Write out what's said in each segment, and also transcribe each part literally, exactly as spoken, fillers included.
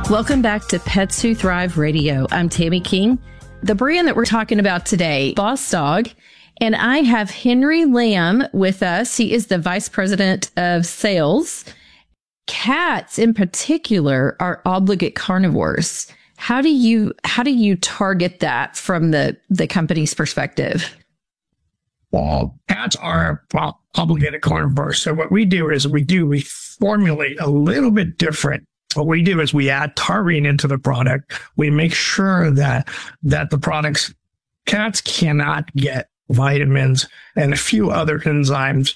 Welcome back to Pets Who Thrive Radio. I'm Tammy King. The brand that we're talking about today, Boss Dog, and I have Henry Lamb with us. He is the Vice President of Sales. Cats in particular are obligate carnivores. How do you how do you target that from the, the company's perspective? Well, cats are obligated carnivores. So what we do is we do we formulate a little bit different. What we do is we add taurine into the product. We make sure that that the products, cats cannot get vitamins and a few other enzymes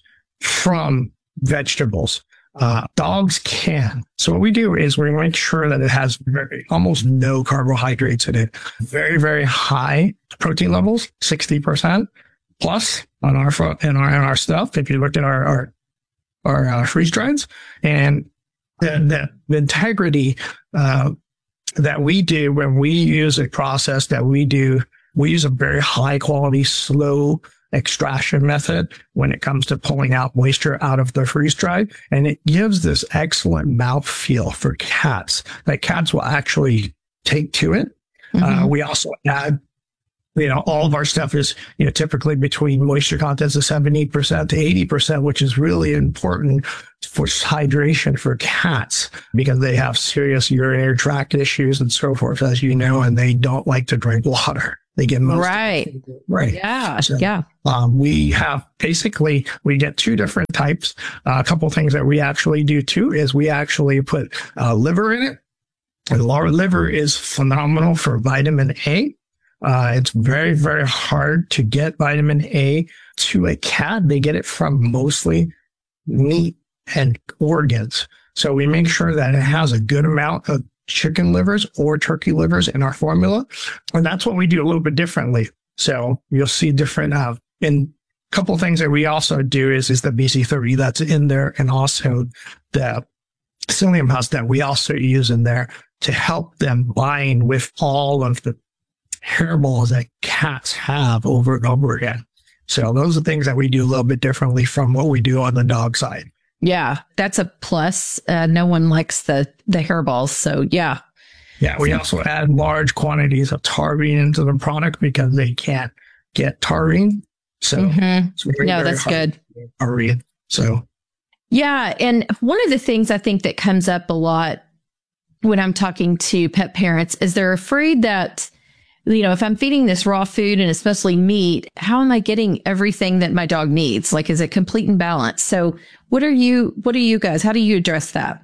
from vegetables. Uh, dogs can. So what we do is we make sure that it has very, almost no carbohydrates in it. Very, very high protein levels, sixty percent plus on our, in our, in our stuff. If you look at our, our, our uh, freeze drieds, and the, the, the integrity, uh, that we do when we use a process that we do, we use a very high quality, slow extraction method when it comes to pulling out moisture out of the freeze dry. And it gives this excellent mouthfeel for cats that cats will actually take to it. Mm-hmm. Uh, we also add, you know, all of our stuff is, you know, typically between moisture contents of seventy percent to eighty percent, which is really important for hydration for cats because they have serious urinary tract issues and so forth, as you know, and they don't like to drink water. They get most right. Right. Yeah. So, yeah. Um, we have basically, we get two different types. Uh, a couple of things that we actually do too is we actually put uh, liver in it. And our liver is phenomenal for vitamin A. Uh, it's very, very hard to get vitamin A to a cat. They get it from mostly meat and organs. So we make sure that it has a good amount of chicken livers or turkey livers in our formula. And that's what we do a little bit differently. So you'll see different, uh, and a couple of things that we also do is, is the B C thirty that's in there, and also the psyllium husk that we also use in there to help them bind with all of the hairballs that cats have over and over again. So those are things that we do a little bit differently from what we do on the dog side. Yeah, that's a plus. Uh, no one likes the, the hairballs. So, yeah. Yeah, we also add large quantities of taurine into the product because they can't get taurine. So, mm-hmm. so no, that's good. Taurine. So, yeah. And one of the things I think that comes up a lot when I'm talking to pet parents is they're afraid that, you know, if I'm feeding this raw food and it's mostly meat, how am I getting everything that my dog needs? Like, is it complete and balanced? So what are you, what are you guys, how do you address that?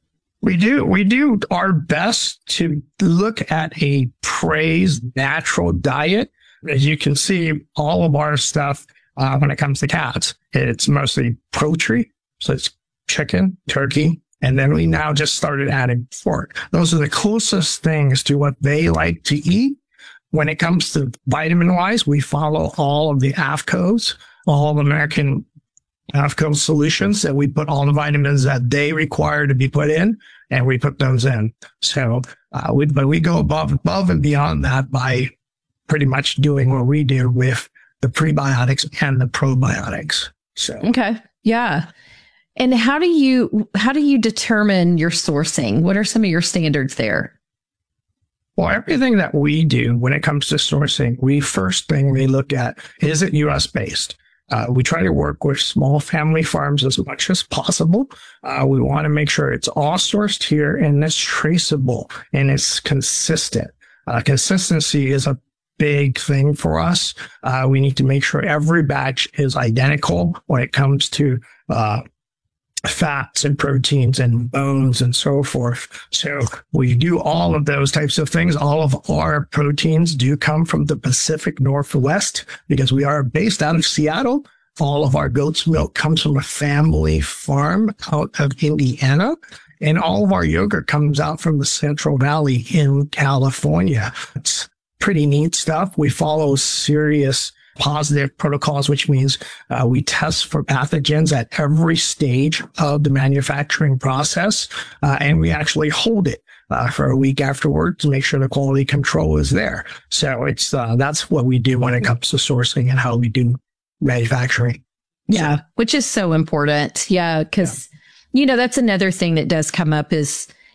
We do, we do our best to look at a praised natural diet. As you can see, all of our stuff, uh, when it comes to cats, it's mostly poultry. So it's chicken, turkey. And then we now just started adding pork. Those are the closest things to what they like to eat. When it comes to vitamin wise, we follow all of the A F C Os, all American A F C O solutions that we put all the vitamins that they require to be put in, and we put those in. So, uh, we, but we go above, above and beyond that by pretty much doing what we do with the prebiotics and the probiotics. So, okay. Yeah. And how do you, how do you determine your sourcing? What are some of your standards there? Well, everything that we do when it comes to sourcing, we first thing we look at, is it U S based? Uh, we try to work with small family farms as much as possible. Uh, we want to make sure it's all sourced here and it's traceable and it's consistent. Uh, consistency is a big thing for us. Uh, we need to make sure every batch is identical when it comes to, uh, fats and proteins and bones and so forth. So we do all of those types of things. All of our proteins do come from the Pacific Northwest because we are based out of Seattle. All of our goat's milk comes from a family farm out of Indiana. And all of our yogurt comes out from the Central Valley in California. It's pretty neat stuff. We follow serious positive protocols, which means uh, we test for pathogens at every stage of the manufacturing process, uh, and we actually hold it uh, for a week afterward to make sure the quality control is there. So it's uh, that's what we do when it comes to sourcing and how we do manufacturing. Yeah, so, which is so important. Yeah, because, yeah. you know, that's another thing that does come up is,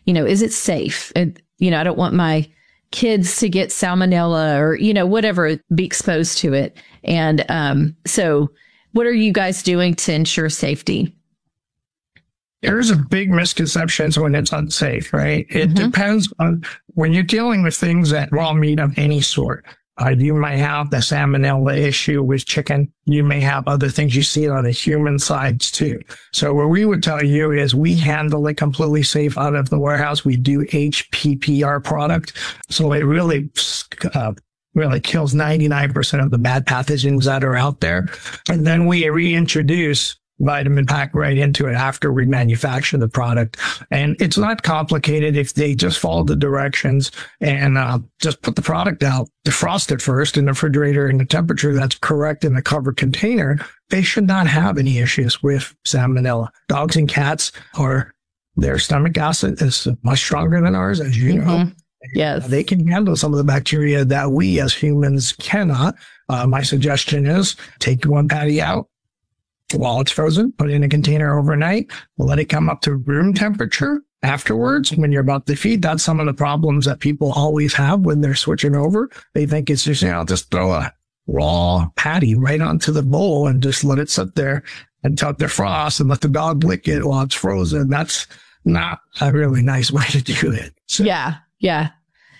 you know, is it safe? And, you know, I don't want my kids to get salmonella or, you know, whatever, be exposed to it. And um, so what are you guys doing to ensure safety? There's a big misconception when it's unsafe, right? It mm-hmm. depends on when you're dealing with things that raw meat of any sort. Uh, you might have the salmonella issue with chicken. You may have other things. You see it on the human sides too. So what we would tell you is we handle it completely safe out of the warehouse. We do H P P R product. So it really, uh, really kills ninety-nine percent of the bad pathogens that are out there. And then we reintroduce vitamin pack right into it after we manufacture the product. And it's not complicated if they just follow the directions and uh, just put the product out, defrost it first in the refrigerator in the temperature that's correct in the covered container. They should not have any issues with salmonella. Dogs and cats are, their stomach acid is much stronger than ours, as you mm-hmm. know. Yes. They can handle some of the bacteria that we as humans cannot. Uh, my suggestion is take one patty out while it's frozen, put it in a container overnight, let it come up to room temperature afterwards when you're about to feed. That's some of the problems that people always have when they're switching over. They think it's just, you know, just throw a raw patty right onto the bowl and just let it sit there until it defrosts and let the dog lick it while it's frozen. That's not a really nice way to do it. So, yeah. Yeah.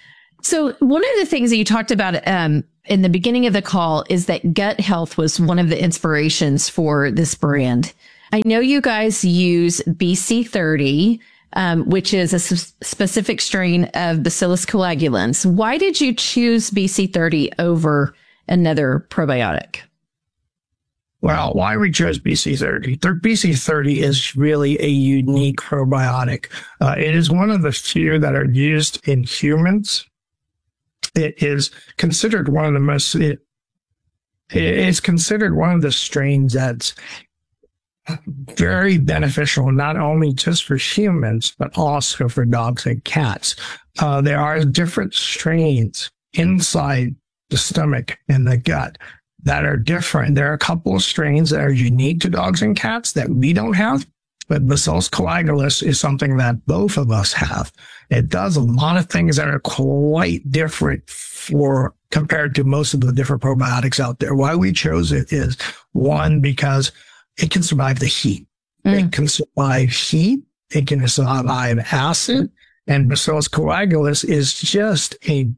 So one of the things that you talked about um, in the beginning of the call is that gut health was one of the inspirations for this brand. I know you guys use B C thirty, um, which is a s- specific strain of Bacillus coagulans. Why did you choose B C thirty over another probiotic? Well, why we chose B C thirty? B C thirty is really a unique probiotic. Uh, it is one of the few that are used in humans. It is considered one of the most, it, it is considered one of the strains that's very beneficial, not only just for humans, but also for dogs and cats. Uh, there are different strains inside the stomach and the gut that are different. There are a couple of strains that are unique to dogs and cats that we don't have, but Bacillus coagulus is something that both of us have. It does a lot of things that are quite different for compared to most of the different probiotics out there. Why we chose it is, one, because it can survive the heat. Mm. It can survive heat. It can survive acid. And Bacillus coagulus is just a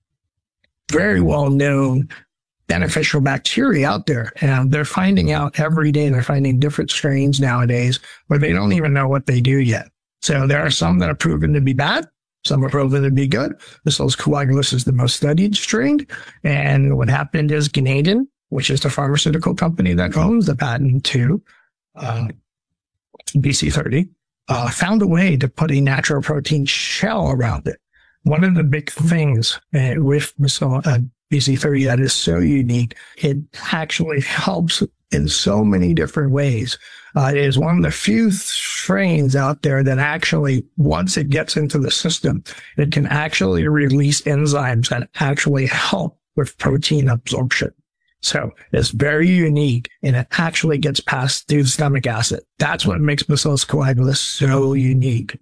very well-known beneficial bacteria out there. And they're finding out every day, they're finding different strains nowadays where they don't even know what they do yet. So there are some that are proven to be bad. Some are proven to be good. Bacillus coagulus is the most studied strain. And what happened is Ganeden, which is the pharmaceutical company that owns the patent to uh, B C thirty, uh, found a way to put a natural protein shell around it. One of the big things uh, with Bacillus, uh, B C thirty that is so unique, it actually helps in so many different ways. Uh, it is one of the few strains out there that actually, once it gets into the system, it can actually release enzymes that actually help with protein absorption. So it's very unique, and it actually gets passed through stomach acid. That's what makes Bacillus coagulus so unique.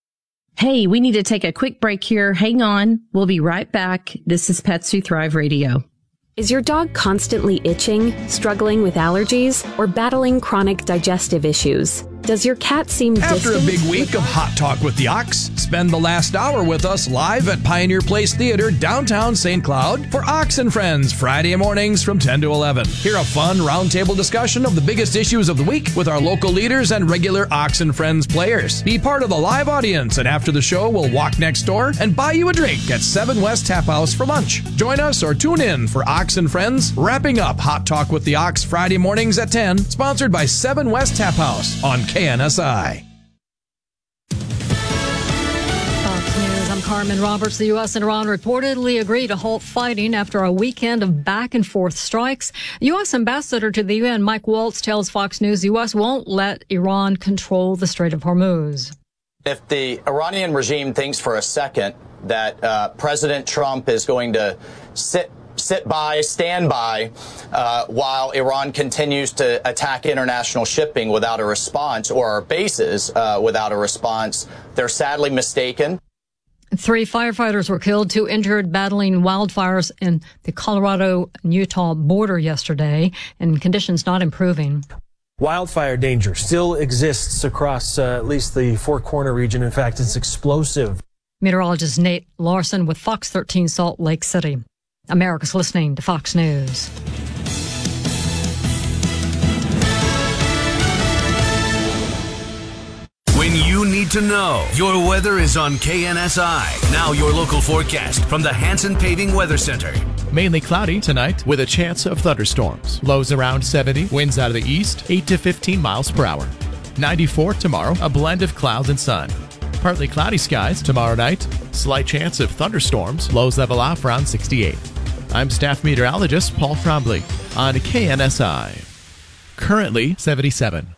Hey, we need to take a quick break here. Hang on. We'll be right back. This is Pets Who Thrive Radio. Is your dog constantly itching, struggling with allergies, or battling chronic digestive issues? Does your cat seem distant? After a big week of Hot Talk with the Ox, spend the last hour with us live at Pioneer Place Theater, downtown Saint Cloud, for Ox and Friends, Friday mornings from ten to eleven. Hear a fun roundtable discussion of the biggest issues of the week with our local leaders and regular Ox and Friends players. Be part of the live audience, and after the show, we'll walk next door and buy you a drink at seven West Tap House for lunch. Join us or tune in for Ox and Friends, wrapping up Hot Talk with the Ox Friday mornings at ten, sponsored by seven West Tap House on K N S I. Fox News, I'm Carmen Roberts. The U S and Iran reportedly agreed to halt fighting after a weekend of back and forth strikes. U S Ambassador to the U N, Mike Waltz, tells Fox News the U S won't let Iran control the Strait of Hormuz. If the Iranian regime thinks for a second that uh, President Trump is going to sit sit by, stand by, uh, while Iran continues to attack international shipping without a response, or our bases uh, without a response. They're sadly mistaken. Three firefighters were killed, two injured, battling wildfires in the Colorado and Utah border yesterday, and conditions not improving. Wildfire danger still exists across uh, at least the Four Corner region. In fact, it's explosive. Meteorologist Nate Larson with Fox thirteen Salt Lake City. America's listening to Fox News. When you need to know, your weather is on K N S I. Now your local forecast from the Hanson Paving Weather Center. Mainly cloudy tonight with a chance of thunderstorms. Lows around seventy, winds out of the east, eight to fifteen miles per hour. ninety-four tomorrow, a blend of clouds and sun. Partly cloudy skies tomorrow night. Slight chance of thunderstorms, lows level off around sixty-eight. I'm staff meteorologist Paul Trombley on K N S I. Currently seventy-seven.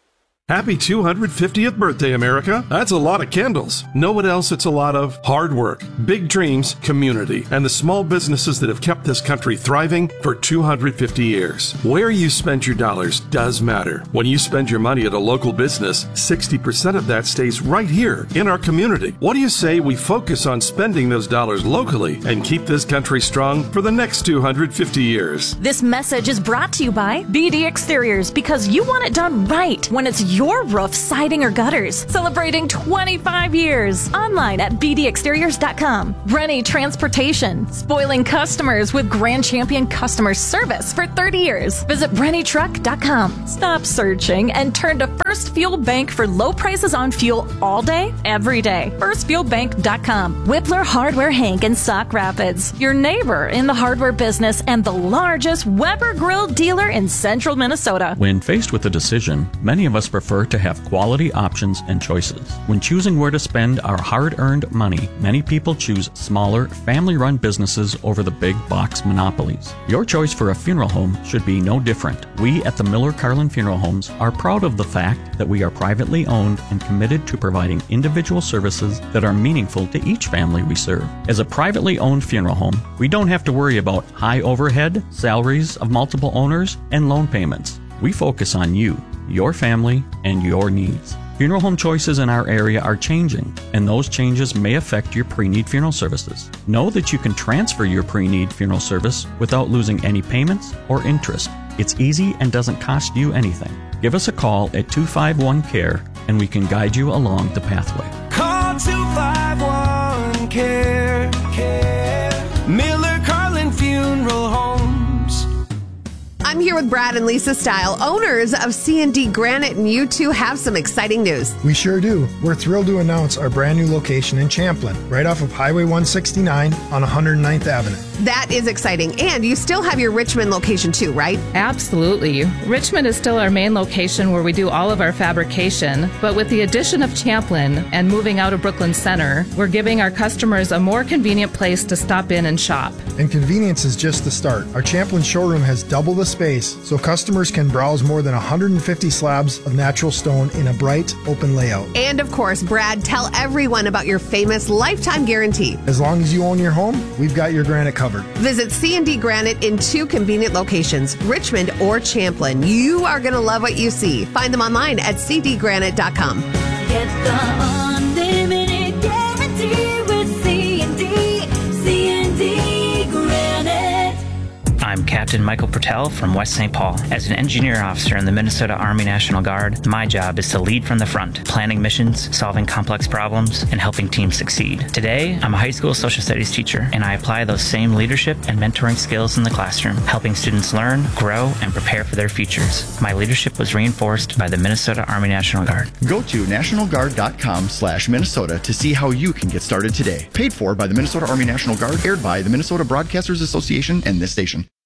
Happy two hundred fiftieth birthday, America. That's a lot of candles. Know what else? It's a lot of hard work, big dreams, community, and the small businesses that have kept this country thriving for two hundred fifty years. Where you spend your dollars does matter. When you spend your money at a local business, sixty percent of that stays right here in our community. What do you say we focus on spending those dollars locally and keep this country strong for the next two hundred fifty years? This message is brought to you by B D Exteriors, because you want it done right when it's your roof, siding, or gutters. Celebrating twenty-five years. Online at b d exteriors dot com. Brenny Transportation. Spoiling customers with Grand Champion customer service for thirty years. Visit brenny truck dot com. Stop searching and turn to First Fuel Bank for low prices on fuel all day, every day. first fuel bank dot com. Whippler Hardware Hank in Sauk Rapids. Your neighbor in the hardware business and the largest Weber Grill dealer in central Minnesota. When faced with a decision, many of us prefer to have quality options and choices. When choosing where to spend our hard-earned money, many people choose smaller, family-run businesses over the big box monopolies. Your choice for a funeral home should be no different. We at the Miller Carlin Funeral Homes are proud of the fact that we are privately owned and committed to providing individual services that are meaningful to each family we serve. As a privately owned funeral home, we don't have to worry about high overhead, salaries of multiple owners, and loan payments. We focus on you, your family, and your needs. Funeral home choices in our area are changing, and those changes may affect your pre-need funeral services. Know that you can transfer your pre-need funeral service without losing any payments or interest. It's easy and doesn't cost you anything. Give us a call at two five one C A R E and we can guide you along the pathway. Call two five one C A R E. Miller Carlin Funeral Homes. I'm here with Brad and Lisa Style, owners of C and D Granite, and you two have some exciting news. We sure do. We're thrilled to announce our brand new location in Champlin, right off of Highway one sixty-nine on one hundred ninth Avenue. That is exciting. And you still have your Richmond location too, right? Absolutely. Richmond is still our main location where we do all of our fabrication, but with the addition of Champlin and moving out of Brooklyn Center, we're giving our customers a more convenient place to stop in and shop. And convenience is just the start. Our Champlin showroom has double the space, so customers can browse more than one hundred fifty slabs of natural stone in a bright, open layout. And of course, Brad, tell everyone about your famous lifetime guarantee. As long as you own your home, we've got your granite covered. Visit C and D Granite in two convenient locations, Richmond or Champlin. You are going to love what you see. Find them online at c d granite dot com. Get the unlimited guarantee with C and D, C and D Granite. I'm Captain Michael Pertell from West Saint Paul. As an engineer officer in the Minnesota Army National Guard, my job is to lead from the front, planning missions, solving complex problems, and helping teams succeed. Today, I'm a high school social studies teacher, and I apply those same leadership and mentoring skills in the classroom, helping students learn, grow, and prepare for their futures. My leadership was reinforced by the Minnesota Army National Guard. Go to national guard dot com slash Minnesota to see how you can get started today. Paid for by the Minnesota Army National Guard, aired by the Minnesota Broadcasters Association and this station.